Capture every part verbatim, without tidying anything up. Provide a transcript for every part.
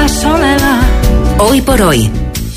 la soledad. Hoy por hoy.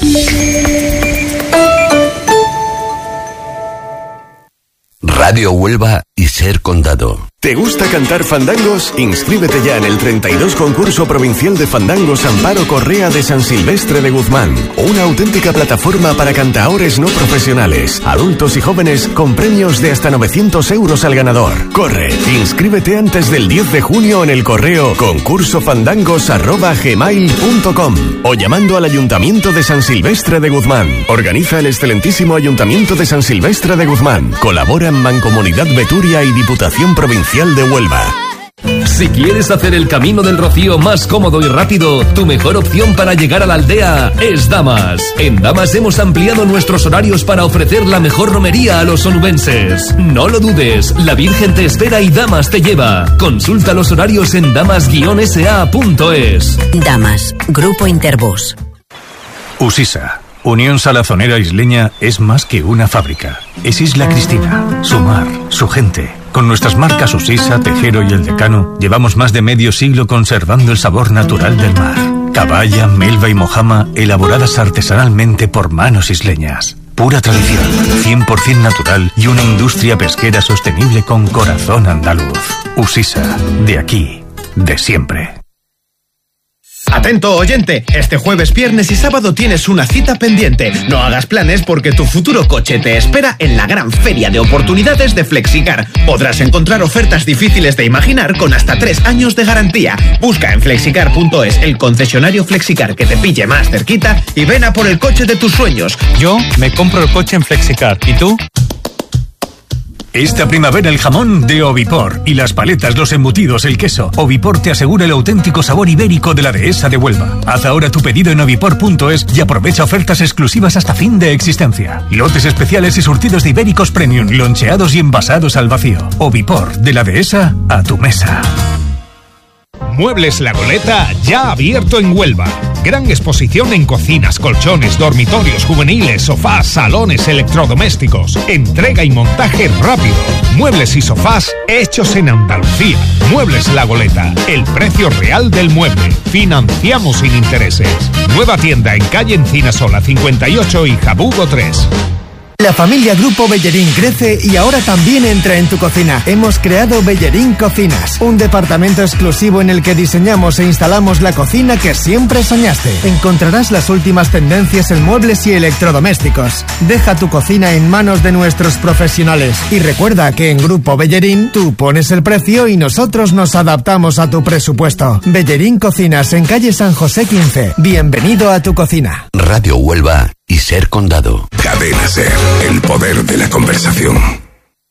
Radio Huelva y Ser Condado. ¿Te gusta cantar fandangos? Inscríbete ya en el treinta y dos Concurso Provincial de Fandangos Amparo Correa de San Silvestre de Guzmán. Una auténtica plataforma para cantaores no profesionales, adultos y jóvenes, con premios de hasta novecientos euros al ganador. Corre, inscríbete antes del diez de junio en el correo concursofandangos arroba gmail punto com o llamando al Ayuntamiento de San Silvestre de Guzmán. Organiza el excelentísimo Ayuntamiento de San Silvestre de Guzmán. Colaboran Mancomunidad Beturia y Diputación Provincial de Huelva. Si quieres hacer el Camino del Rocío más cómodo y rápido, tu mejor opción para llegar a la aldea es Damas. En Damas hemos ampliado nuestros horarios para ofrecer la mejor romería a los onubenses. No lo dudes, la Virgen te espera y Damas te lleva. Consulta los horarios en damas guion s a punto es. Damas, Grupo Interbus. Usisa, Unión Salazonera Isleña, es más que una fábrica. Es Isla Cristina, su mar, su gente. Con nuestras marcas Usisa, Tejero y El Decano, llevamos más de medio siglo conservando el sabor natural del mar. Caballa, melva y mojama, elaboradas artesanalmente por manos isleñas. Pura tradición, cien por ciento natural y una industria pesquera sostenible con corazón andaluz. Usisa, de aquí, de siempre. Atento oyente, este jueves, viernes y sábado tienes una cita pendiente. No hagas planes porque tu futuro coche te espera en la gran feria de oportunidades de Flexicar. Podrás encontrar ofertas difíciles de imaginar con hasta tres años de garantía. Busca en flexicar punto es el concesionario Flexicar que te pille más cerquita y ven a por el coche de tus sueños. Yo me compro el coche en Flexicar. ¿Y tú? Esta primavera el jamón de Ovipor y las paletas, los embutidos, el queso. Ovipor te asegura el auténtico sabor ibérico de la dehesa de Huelva. Haz ahora tu pedido en ovipor punto es y aprovecha ofertas exclusivas hasta fin de existencia. Lotes especiales y surtidos de ibéricos premium, loncheados y envasados al vacío. Ovipor, de la dehesa a tu mesa. Muebles La Goleta, ya abierto en Huelva. Gran exposición en cocinas, colchones, dormitorios juveniles, sofás, salones, electrodomésticos. Entrega y montaje rápido. Muebles y sofás hechos en Andalucía. Muebles La Goleta, el precio real del mueble. Financiamos sin intereses. Nueva tienda en calle Encinasola cincuenta y ocho y Jabugo tres. La familia Grupo Bellerín crece y ahora también entra en tu cocina. Hemos creado Bellerín Cocinas, un departamento exclusivo en el que diseñamos e instalamos la cocina que siempre soñaste. Encontrarás las últimas tendencias en muebles y electrodomésticos. Deja tu cocina en manos de nuestros profesionales. Y recuerda que en Grupo Bellerín tú pones el precio y nosotros nos adaptamos a tu presupuesto. Bellerín Cocinas, en calle San José quince. Bienvenido a tu cocina. Radio Huelva y Ser Condado. Cadena Ser, el poder de la conversación.